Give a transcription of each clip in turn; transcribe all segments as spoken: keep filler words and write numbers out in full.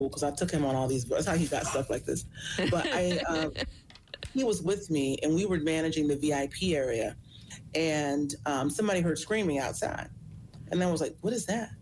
because I took him on all these. That's how he got stuff like this. But I, um, he was with me, and we were managing the V I P area, and um, somebody heard screaming outside, and then was like, "What is that?"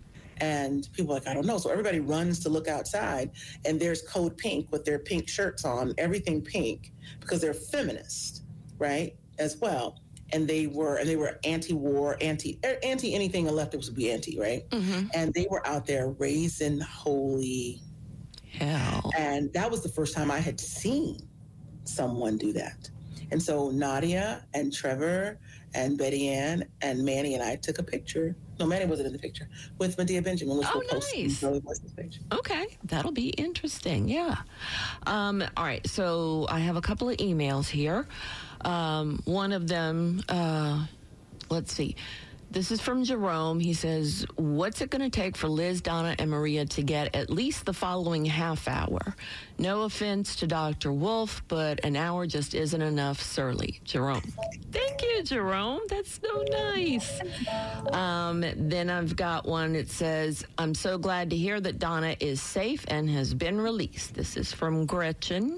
And people were like, "I don't know." So everybody runs to look outside, and there's Code Pink with their pink shirts on, everything pink, because they're feminists, right, as well. And they were, and they were anti-war, anti, anti anything a leftist would be anti, right? Mm-hmm. And they were out there raising holy hell. And that was the first time I had seen someone do that. And so Nadia and Trevor and Betty Ann and Manny and I took a picture. No, Manny wasn't in the picture, with Medea Benjamin, which oh, we'll post nice. in the picture. Okay, that'll be interesting. Yeah. Um, all right. So I have a couple of emails here. Um, one of them, uh, let's see. This is from Jerome. He says, what's it going to take for Liz, Donna, and Maria to get at least the following half hour? No offense to Doctor Wolf, but an hour just isn't enough. Surly. Jerome. Thank you, Jerome. That's so nice. Um, then I've got one that says, I'm so glad to hear that Donna is safe and has been released. This is from Gretchen,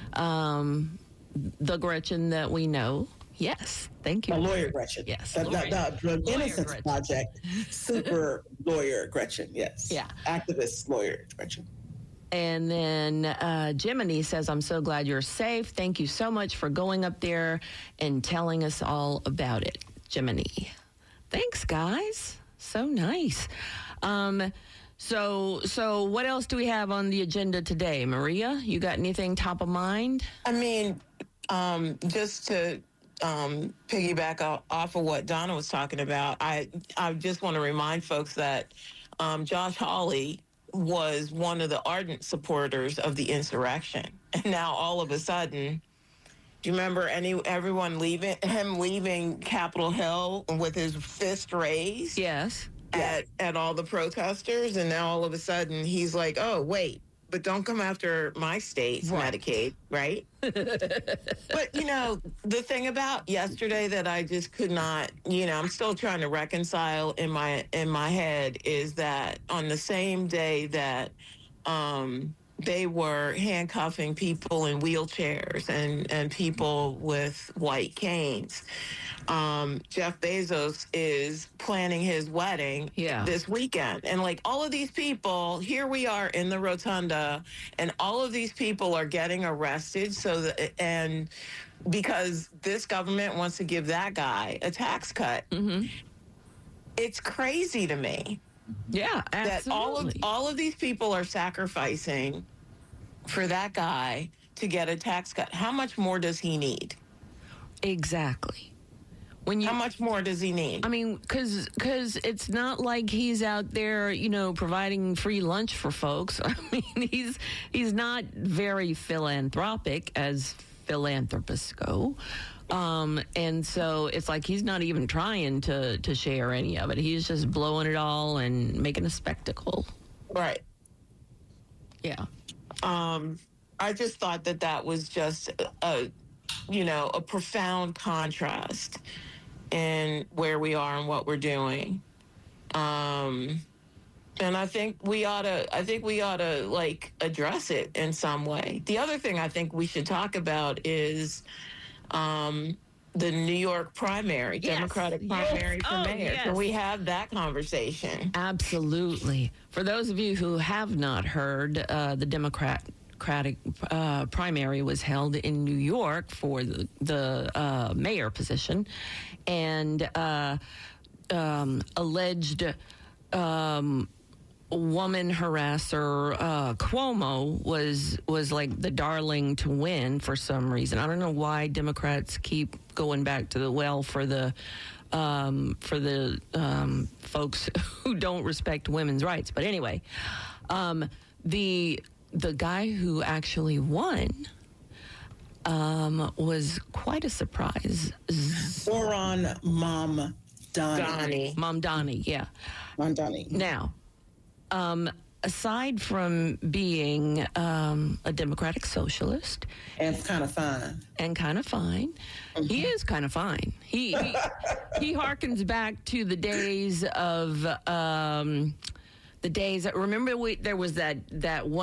um, the Gretchen that we know. Yes, thank you. A lawyer Gretchen. Yes. The, lawyer. the, the, the Lawyer Innocence Gretchen. Project, super lawyer Gretchen, yes. Yeah. Activist lawyer Gretchen. And then uh, Jiminy says, I'm so glad you're safe. Thank you so much for going up there and telling us all about it, Jiminy. Thanks, guys. So nice. Um, so, so what else do we have on the agenda today? Maria, you got anything top of mind? I mean, um, just to um, piggyback off of what Donna was talking about, I, I just want to remind folks that um, Josh Hawley was one of the ardent supporters of the insurrection. And now all of a sudden, do you remember any everyone leaving, him leaving Capitol Hill with his fist raised? Yes. At, at all the protesters. And now all of a sudden he's like, oh, wait, but don't come after my state's right. Medicaid, right? But, you know, the thing about yesterday that I just could not, you know, I'm still trying to reconcile in my in my head is that on the same day that um, they were handcuffing people in wheelchairs and, and people with white canes, um, Jeff Bezos is planning his wedding yeah. this weekend. And like all of these people, here we are in the rotunda, and all of these people are getting arrested. So that, and because this government wants to give that guy a tax cut. Mm-hmm. It's crazy to me. Yeah, absolutely. That all of all of these people are sacrificing for that guy to get a tax cut. How much more does he need? Exactly. When you, How much more does he need? I mean, because because it's not like he's out there, you know, providing free lunch for folks. I mean, he's he's not very philanthropic as philanthropists go. Um, and so it's like he's not even trying to, to share any of it. He's just blowing it all and making a spectacle. Right. Yeah. Um, I just thought that that was just a, you know, a profound contrast in where we are and what we're doing. Um, and I think we ought to, I think we ought to like address it in some way. The other thing I think we should talk about is, um, the New York primary, yes. Democratic primary yes. for oh, mayor. Yes. Can we have that conversation? Absolutely. For those of you who have not heard, uh, the Democratic uh, primary was held in New York for the, the uh, mayor position, and uh, um, alleged um, woman harasser uh, Cuomo was was like the darling to win for some reason. I don't know why Democrats keep going back to the well for the um, for the um, folks who don't respect women's rights. But anyway, um, the the guy who actually won um, was quite a surprise. Zoran Mom Donnie. Donnie. Mom Donnie, yeah. Mom Donnie. Now, um, aside from being um, a democratic socialist and kind of fine and kind of fine, mm-hmm. he is kind of fine. He he, he harkens back to the days of um, The days that remember we there was that that one.